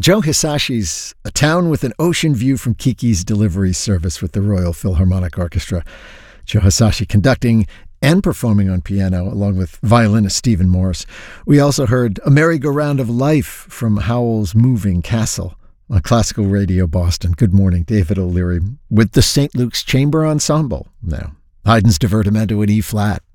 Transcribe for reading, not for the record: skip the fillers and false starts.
Joe Hisashi's A Town with an Ocean View from Kiki's Delivery Service with the Royal Philharmonic Orchestra. Joe Hisashi conducting and performing on piano, along with violinist Stephen Morris. We also heard A Merry-Go-Round of Life from Howell's Moving Castle on Classical Radio Boston. Good morning, David O'Leary with the St. Luke's Chamber Ensemble now. Haydn's Divertimento in E-flat.